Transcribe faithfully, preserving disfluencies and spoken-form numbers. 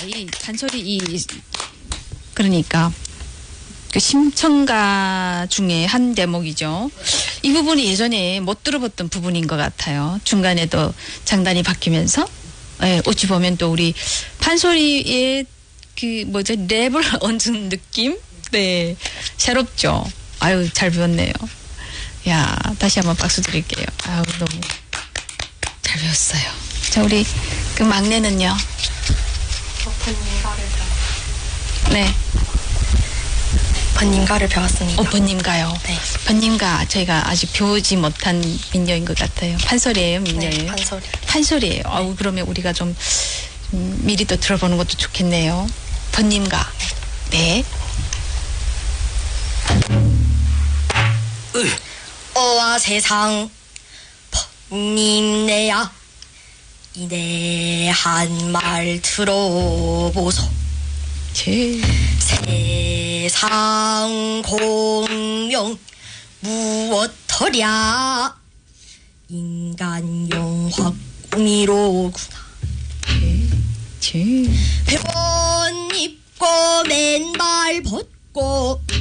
이 판소리 이 그러니까 그 심청가 중에 한 대목이죠. 이 부분이 예전에 못 들어봤던 부분인 것 같아요. 중간에도 장단이 바뀌면서 예, 어찌 보면 또 우리 판소리의 그 뭐죠 랩을 얹은 느낌, 네 새롭죠. 아유 잘 배웠네요. 야 다시 한번 박수 드릴게요. 아유 너무 잘 배웠어요. 자 우리 그 막내는요. 번님가를 배웠. 네. 번님가를 배웠습니다. 어, 번님가요? 네. 번님가 저희가 아직 배우지 못한 민요인 것 같아요. 판소리예요, 민요예요? 네, 판소리. 판소리예요. 네. 아우 그러면 우리가 좀, 좀 미리 또 들어보는 것도 좋겠네요. 번님가. 네. 어와 세상 번님네야 이내 한 말 들어보소. 제. 세상 공명 무엇더랴 인간 영화공이로구나. 제. 회원 입고 맨발 벗고